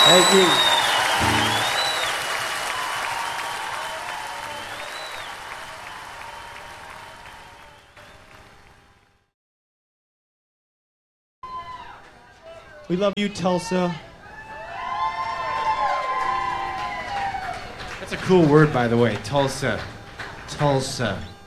Thank you. We love you, Tulsa. That's a cool word, by the way, Tulsa. Tulsa.